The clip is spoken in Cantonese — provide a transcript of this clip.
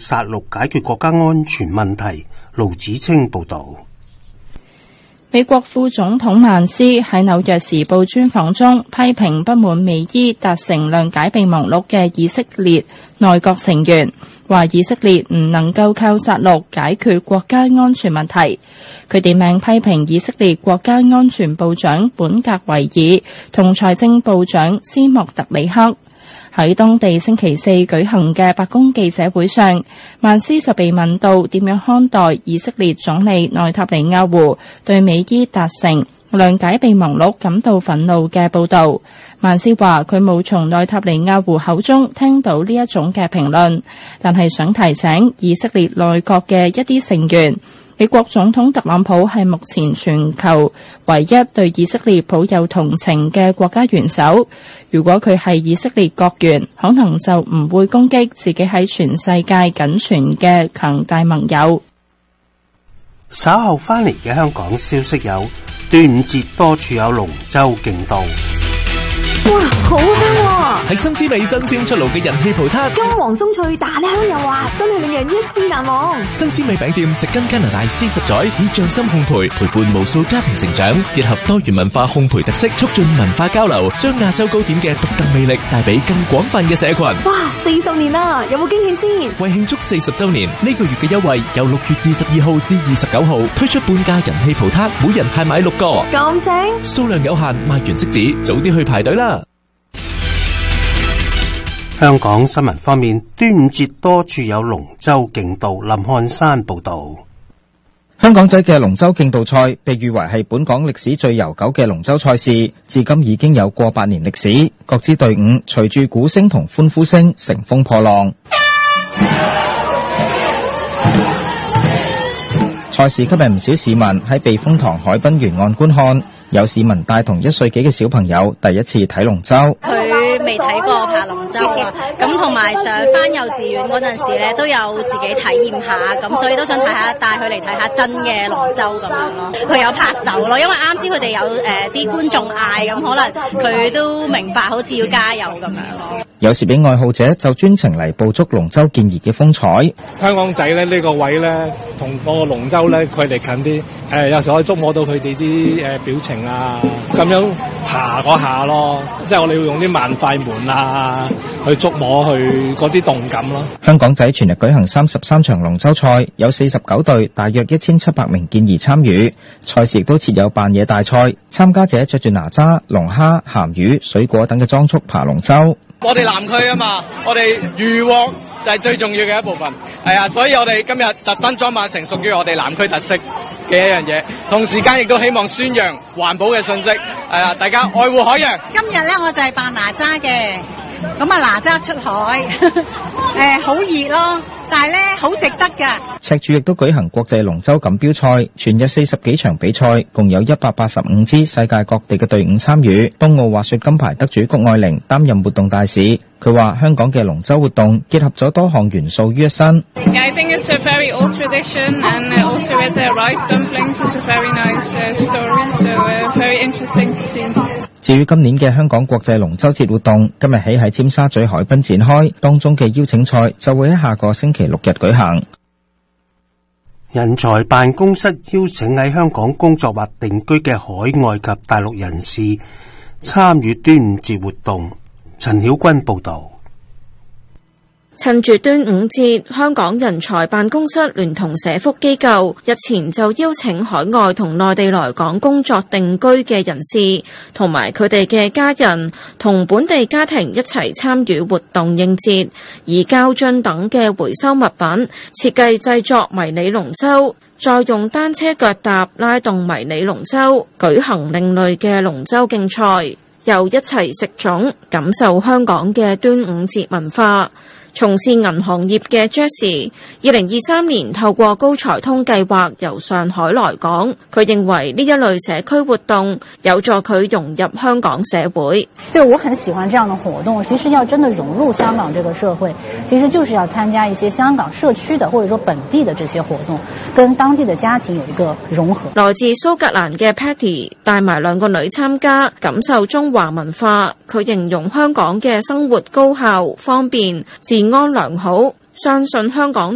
殺戮解決國家安全問題。盧子清報道。 美國副總統曼斯喺紐約時報專訪中批評不滿美伊達成諒解備忘錄嘅以色列內閣成員，話以色列唔能夠靠殺戮解決國家安全問題。佢點名批評以色列國家安全部長本格維爾同財政部長斯莫特里克。喺當地星期四舉行嘅白宮記者會上，曼斯就被問到點樣看待以色列總理內塔尼亞胡對美伊達成諒解備忘錄感到憤怒嘅報導。曼斯話佢冇從內塔尼亞胡口中聽到呢一種嘅評論，但係想提醒以色列內閣嘅一啲成員，美國總統特朗普係目前全球唯一對以色列抱有同情嘅國家元首。如果佢係以色列國員，可能就唔會攻擊自己喺全世界僅存嘅強大盟友。 稍後翻嚟嘅香港消息有：端午節多處有龍舟競渡。 哇，好香喎！ 係新滋味新鮮出爐嘅人氣葡撻， 金黃鬆脆，彈香又滑，真係令人一試難忘。 新滋味餅店直跟加拿大40載，以匠心烘焙陪伴無數家庭成長，結合多元文化烘焙特色，促進文化交流，將亞洲糕點嘅獨特魅力帶俾更廣泛嘅社群。 哇，40年啦，有冇驚喜先？ 為慶祝40週年，呢個月嘅優惠由6月22號至29號推出半價人氣葡撻，每人限買6個， 咁正， 數量有限，賣完即止，早啲去排隊啦！ 香港新聞方面，端午節多處有龍舟競渡。林漢山報道。 香港仔嘅龍舟競渡賽被譽為係本港歷史最悠久嘅龍舟賽事，至今已經有過百年歷史。各支隊伍隨住鼓聲同歡呼聲乘風破浪。賽事吸引唔少市民喺避風塘海濱沿岸觀看，有市民帶同1歲幾嘅小朋友第一次睇龍舟。 佢未睇過爬龍舟啊，咁同埋上翻幼稚園嗰陣時咧，都有自己體驗下，咁所以都想睇下，帶佢嚟睇下真嘅龍舟咁樣咯。佢有拍手咯，因為啱先佢哋有啲觀眾嗌，咁可能佢都明白，好似要加油咁樣咯。 有攝影愛好者就專程嚟捕捉龍舟健兒嘅風采。 香港仔咧呢個位咧，同個龍舟咧距離近啲，有時可以觸摸到佢哋啲表情啊，咁樣爬嗰下咯，即係我哋要用啲慢快門啊去觸摸佢嗰啲動感咯。 香港仔全日舉行33場龍舟賽，有49隊，大約1700名健兒參與。賽事亦都設有扮嘢大賽，參加者着住哪吒、龍蝦、鹹魚、水果等嘅裝束爬龍舟。 我哋南區啊嘛，我哋漁獲就係最重要嘅一部分，係啊，所以我哋今日特登裝扮成屬於我哋南區特色嘅一樣嘢，同時間亦都希望宣揚環保嘅信息，係啊，大家愛護海洋。 今日咧我就係扮哪吒嘅，咁啊哪吒出海，好熱咯，但係咧好值得㗎。 赤柱亦都舉行國際龍舟錦標賽，全日40幾場比賽，共有185支世界各地嘅隊伍參與。冬奧滑雪金牌得主谷愛玲擔任活動大使。佢話香港嘅龍舟活動結合咗多項元素於一身。 I think it's a very old tradition and also with the rice dumplings is a very nice story, so very interesting to see. 至於今年嘅香港國際龍舟節活動，今日起喺尖沙咀海濱展開，當中嘅邀請賽就會喺下個星期6日舉行。 人才辦公室邀請喺香港工作或定居嘅海外及大陸人士參與端午節活動。陳曉君報道。 趁住端午節，香港人才辦公室聯同社福機構日前就邀請海外同內地來港工作定居嘅人士同埋佢哋嘅家人同本地家庭一齊參與活動應節，以膠樽等嘅回收物品設計製作迷你龍舟，再用單車腳踏拉動迷你龍舟，舉行另類嘅龍舟競賽，又一齊食粽，感受香港嘅端午節文化。從事銀行業嘅 Jessie 2023年透過高才通計劃由上海來港，佢認為呢一類社區活動有助佢融入香港社會。 就我很喜歡這樣的活動，其實要真的融入香港這個社會，其實就是要參加一些香港社區的或者說本地的這些活動，跟當地的家庭有一個融合。 來自蘇格蘭嘅 Patty 帶埋2個女參加，感受中華文化。佢形容香港嘅生活高效、方便、治安良好，相信香港